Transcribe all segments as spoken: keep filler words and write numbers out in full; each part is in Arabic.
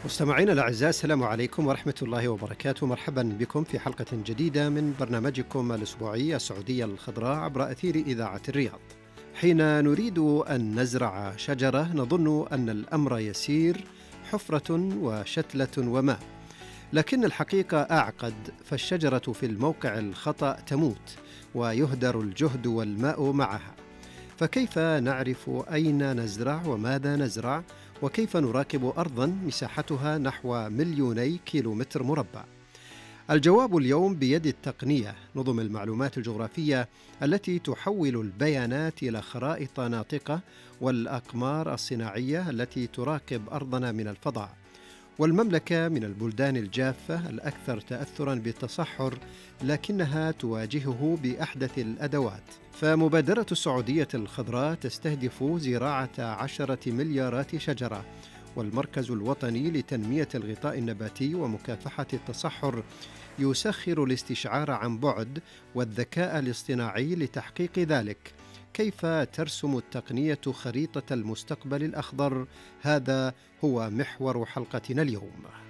مستمعينا الأعزاء، السلام عليكم ورحمة الله وبركاته. مرحبا بكم في حلقة جديدة من برنامجكم الأسبوعي السعودية الخضراء عبر أثير إذاعة الرياض. حين نريد أن نزرع شجرة نظن أن الأمر يسير، حفرة وشتلة وماء، لكن الحقيقة أعقد، فالشجرة في الموقع الخطأ تموت ويهدر الجهد والماء معها. فكيف نعرف أين نزرع وماذا نزرع؟ وكيف نراقب أرضاً مساحتها نحو مليوني كيلومتر مربع؟ الجواب اليوم بيد التقنية، نظم المعلومات الجغرافية التي تحول البيانات إلى خرائط ناطقة، والأقمار الصناعية التي تراقب أرضنا من الفضاء. والمملكة من البلدان الجافة الأكثر تأثراً بالتصحر، لكنها تواجهه بأحدث الأدوات. فمبادرة السعودية الخضراء تستهدف زراعة عشرة مليارات شجرة، والمركز الوطني لتنمية الغطاء النباتي ومكافحة التصحر يسخر الاستشعار عن بعد والذكاء الاصطناعي لتحقيق ذلك. كيف ترسم التقنية خريطة المستقبل الأخضر؟ هذا هو محور حلقتنا اليوم.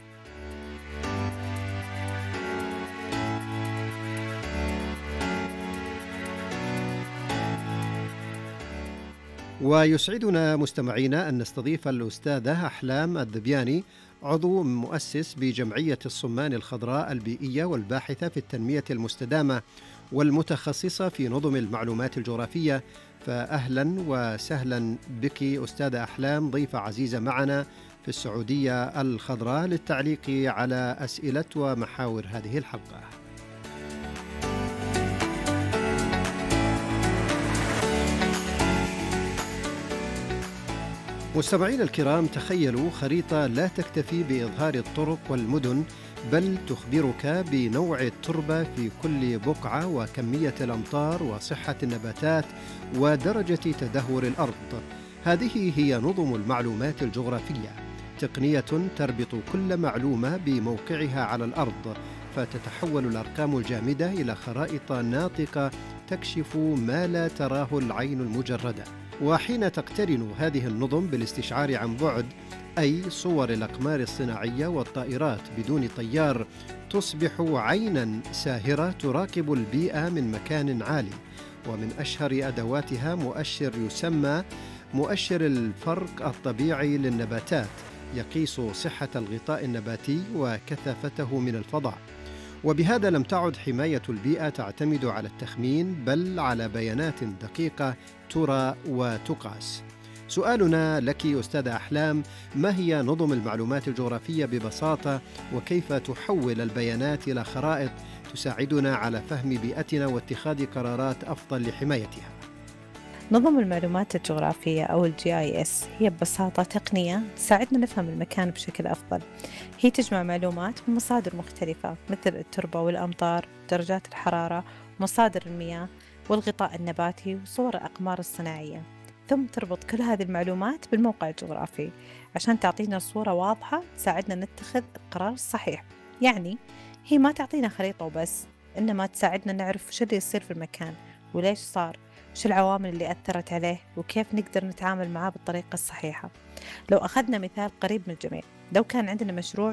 ويسعدنا مستمعينا أن نستضيف الأستاذة أحلام الذبياني، عضو مؤسس بجمعية الصمان الخضراء البيئية والباحثة في التنمية المستدامة والمتخصصة في نظم المعلومات الجغرافية. فأهلا وسهلا بك أستاذة أحلام، ضيفة عزيزة معنا في السعودية الخضراء للتعليق على أسئلة ومحاور هذه الحلقة. مستمعينا الكرام، تخيلوا خريطة لا تكتفي بإظهار الطرق والمدن، بل تخبرك بنوع التربة في كل بقعة وكمية الأمطار وصحة النباتات ودرجة تدهور الأرض. هذه هي نظم المعلومات الجغرافية، تقنية تربط كل معلومة بموقعها على الأرض، فتتحول الأرقام الجامدة إلى خرائط ناطقة تكشف ما لا تراه العين المجردة. وحين تقترن هذه النظم بالاستشعار عن بعد، أي صور الأقمار الصناعية والطائرات بدون طيار، تصبح عيناً ساهرة تراقب البيئة من مكان عالي. ومن أشهر أدواتها مؤشر يسمى مؤشر الفرق الطبيعي للنباتات، يقيس صحة الغطاء النباتي وكثافته من الفضاء. وبهذا لم تعد حماية البيئة تعتمد على التخمين، بل على بيانات دقيقة ترى وتقاس. سؤالنا لك أستاذة أحلام، ما هي نظم المعلومات الجغرافية ببساطة، وكيف تحول البيانات إلى خرائط تساعدنا على فهم بيئتنا واتخاذ قرارات أفضل لحمايتها؟ نظم المعلومات الجغرافية أو ال جي آي إس هي ببساطة تقنية تساعدنا نفهم المكان بشكل أفضل. هي تجمع معلومات من مصادر مختلفة مثل التربة والأمطار، درجات الحرارة، مصادر المياه، والغطاء النباتي، وصور الأقمار الصناعية، ثم تربط كل هذه المعلومات بالموقع الجغرافي عشان تعطينا صورة واضحة تساعدنا نتخذ القرار الصحيح. يعني هي ما تعطينا خريطة وبس، إنما تساعدنا نعرف شو اللي يصير في المكان وليش صار، شو العوامل اللي أثرت عليه، وكيف نقدر نتعامل معاه بالطريقة الصحيحة. لو أخذنا مثال قريب من الجميع، لو كان عندنا مشروع